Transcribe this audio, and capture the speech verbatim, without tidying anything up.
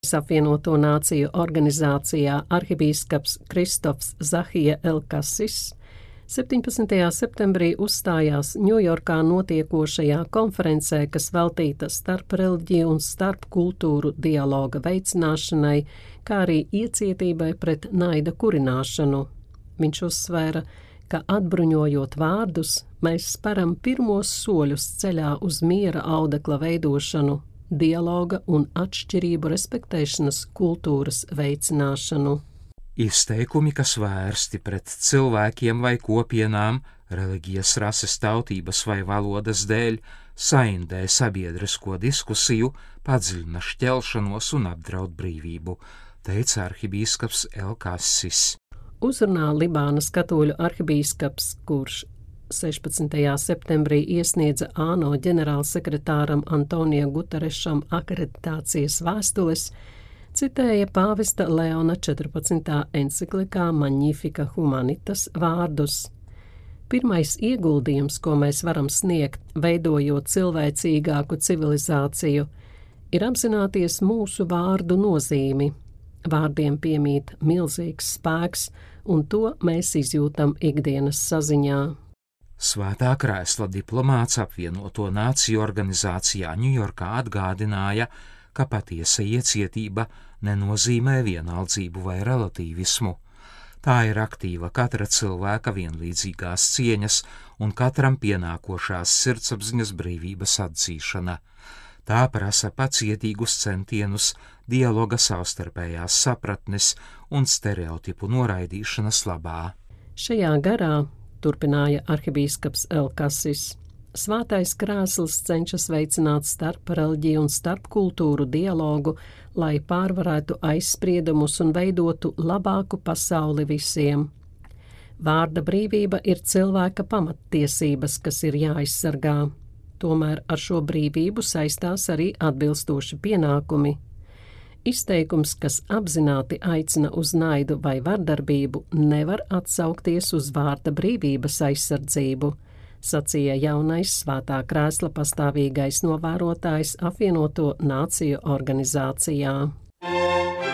Apvienoto Nāciju organizācijā arhibīskaps Kristofs Zahija El-Kasis septiņpadsmitajā septembrī uzstājās Ņujorkā notiekošajā konferencē, kas veltīta starp reliģiju un starp kultūru dialoga veicināšanai, kā arī iecietībai pret naida kurināšanu. Viņš uzsvēra, ka atbruņojot vārdus, mēs speram pirmos soļus ceļā uz miera audekla veidošanu, dialoga un atšķirību respektēšanas kultūras veicināšanu. Izteikumi, kas vērsti pret cilvēkiem vai kopienām, reliģijas, rases, tautības vai valodas dēļ, saindē sabiedrisko diskusiju, padziļina šķelšanos un apdraud brīvību, teica arhibīskaps El-Kasis. Uzrunā Libānas katoļu arhibīskaps, kurš sešpadsmitajā septembrī iesniedza ANO ģenerālsekretāram Antonio Guterešam akreditācijas vēstules, citēja pāvesta Leona četrpadsmitā enciklikā Magnifica Humanitas vārdus. Pirmais ieguldījums, ko mēs varam sniegt, veidojot cilvēcīgāku civilizāciju, ir apzināties mūsu vārdu nozīmi. Vārdiem piemīt milzīgs spēks, un to mēs izjūtam ikdienas saziņā. Svētā krēsla diplomāts Apvienoto Nāciju organizācijā Ņujorkā atgādināja, ka patiesa iecietība nenozīmē vienaldzību vai relativismu. Tā ir aktīva katra cilvēka vienlīdzīgās cieņas un katram pienākošās sirdsapziņas brīvības atzīšana. Tā prasa pacietīgus centienus, dialoga, savstarpējās sapratnes un stereotipu noraidīšanas labā. Šajā garā, turpināja arhibīskaps El-Kasis, Svētais krēsls cenšas veicināt starp reliģiju un starp kultūru dialogu, lai pārvarētu aizspriedumus un veidotu labāku pasauli visiem. Vārda brīvība ir cilvēka pamattiesības, kas ir jāaizsargā. Tomēr ar šo brīvību saistās arī atbilstoši pienākumi. Izteikums, kas apzināti aicina uz naidu vai vardarbību, nevar atsaukties uz vārda brīvības aizsardzību, sacīja jaunais Svētā krēsla pastāvīgais novērotājs Apvienoto Nāciju organizācijā.